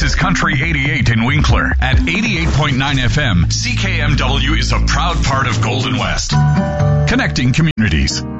This is Country 88 in Winkler. At 88.9 FM, CKMW is a proud part of Golden West. Connecting communities.